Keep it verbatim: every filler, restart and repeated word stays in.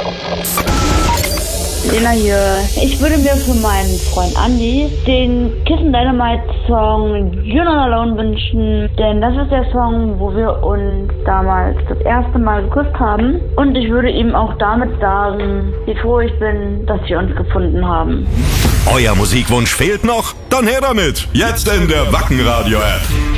Lena hier. Ich würde mir für meinen Freund Andi den Kissen Dynamite Song You're Not Alone wünschen, denn das ist der Song, wo wir uns damals das erste Mal geküsst haben, und ich würde ihm auch damit sagen, wie froh ich bin, dass wir uns gefunden haben. Euer Musikwunsch fehlt noch? Dann her damit! Jetzt in der Wacken Radio App.